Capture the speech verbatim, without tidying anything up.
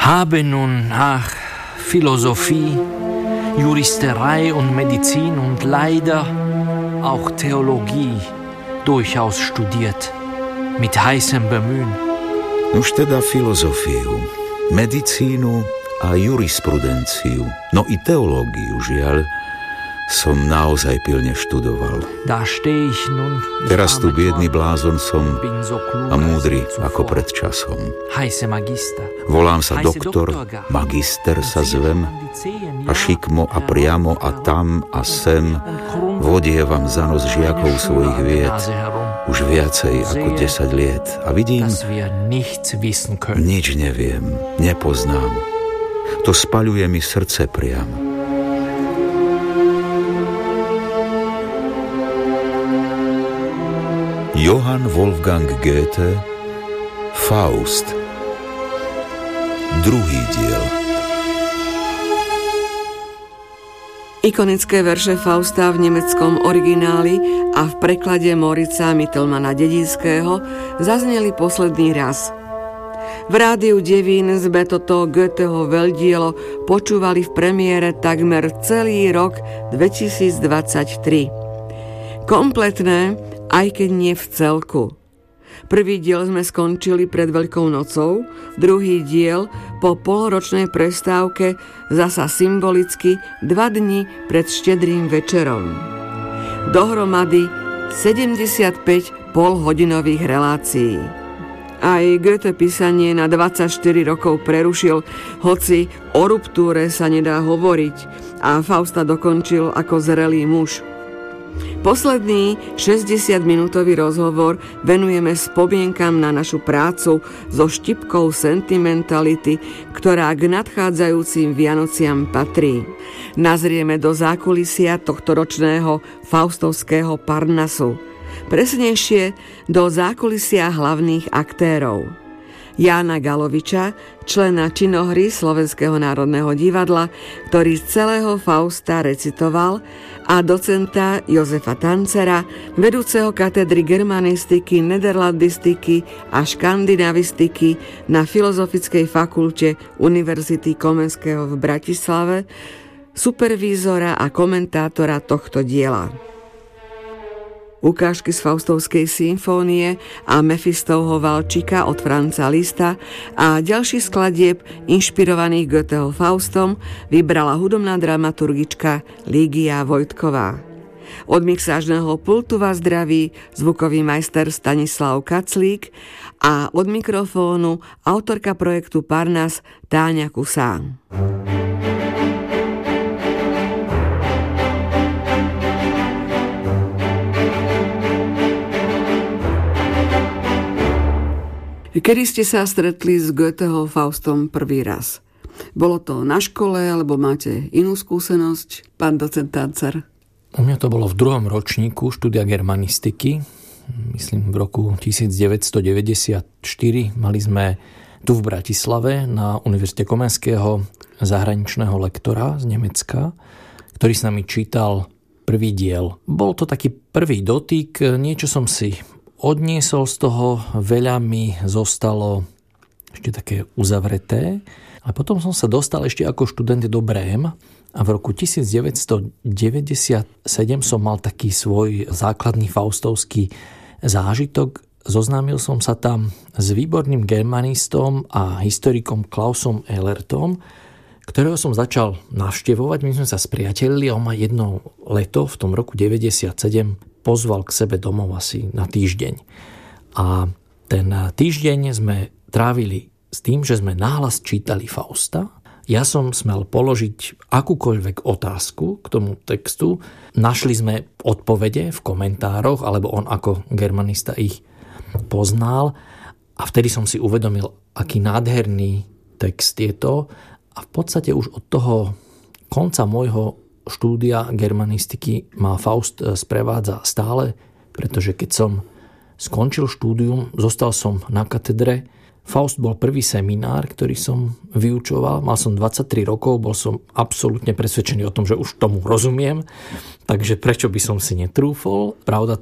Habe nun nach Philosophie, Juristerei und Medizin und leider auch Theologie durchaus studiert, mit heißem Bemühen. Už teda filozofiu, medicínu a jurisprudenciu, no i teológiu, žiaľ, som naozaj pilne študoval. Teraz tu biedný blázon som a múdry ako pred časom. Volám sa doktor, magister sa zvem a šikmo a priamo a tam a sem vodievam za nos žiakov svojich vied už viacej ako desať liet a vidím, nič neviem, nepoznám. To spaľuje mi srdce priam. Johann Wolfgang Goethe, Faust. Druhý diel. Ikonické verše Fausta v nemeckom origináli a v preklade Moritza Mittelmana Dedinského zazneli posledný raz. V rádiu Devín sme toto Goetheho veľdielo počúvali v premiére takmer celý rok dvetisícdvadsaťtri. Kompletné, aj keď nie v celku. Prvý diel sme skončili pred Veľkou nocou, druhý diel po polročnej prestávke zasa symbolicky dva dni pred štedrým večerom. Dohromady sedemdesiatpäť polhodinových relácií. Aj Goethe písanie na dvadsaťštyri rokov prerušil, hoci o ruptúre sa nedá hovoriť a Fausta dokončil ako zrelý muž. Posledný šesťdesiatminútový rozhovor venujeme spomienkam na našu prácu so štipkou sentimentality, ktorá k nadchádzajúcim Vianociam patrí. Nazrieme do zákulisia tohtoročného faustovského Parnasu. Presnejšie do zákulisia hlavných aktérov. Jána Galoviča, člena činohry Slovenského národného divadla, ktorý z celého Fausta recitoval, a docenta Jozefa Tancera, vedúceho katedry germanistiky, nederlandistiky a škandinavistiky na Filozofickej fakulte Univerzity Komenského v Bratislave, supervízora a komentátora tohto diela. Ukážky z Faustovskej symfónie a Mefistovho Valčika od Franza Lista a ďalší skladieb inšpirovaných Goetheho Faustom vybrala hudobná dramaturgička Lígia Vojtková. Od mixážneho pultu vás zdraví zvukový majster Stanislav Kaclík a od mikrofónu autorka projektu Parnas Táňa Kusán. Kedy ste sa stretli s Goetheho Faustom prvý raz? Bolo to na škole, alebo máte inú skúsenosť, pán docent Tancer? U mňa to bolo v druhom ročníku štúdia germanistiky, myslím v roku devätnásťstodeväťdesiatštyri. Mali sme tu v Bratislave na Univerzite Komenského zahraničného lektora z Nemecka, ktorý s nami čítal prvý diel. Bol to taký prvý dotyk, niečo som si odniesol z toho, veľa mi zostalo ešte také uzavreté. A potom som sa dostal ešte ako študent do Brém a v roku devätnásťstodeväťdesiatsedem som mal taký svoj základný faustovský zážitok. Zoznámil som sa tam s výborným germanistom a historikom Klausom Ehlertom, ktorého som začal navštevovať. My sme sa spriatelili a on ma jedno leto v tom roku deväťdesiatsedem pozval k sebe domov asi na týždeň. A ten týždeň sme trávili s tým, že sme nahlas čítali Fausta. Ja som smel položiť akúkoľvek otázku k tomu textu. Našli sme odpovede v komentároch, alebo on ako germanista ich poznal. A vtedy som si uvedomil, aký nádherný text je to. A v podstate už od toho konca môjho štúdia germanistiky ma Faust sprevádza stále, pretože keď som skončil štúdium, zostal som na katedre. Faust bol prvý seminár, ktorý som vyučoval. Mal som dvadsaťtri rokov, bol som absolútne presvedčený o tom, že už tomu rozumiem, takže prečo by som si netrúfol. Pravda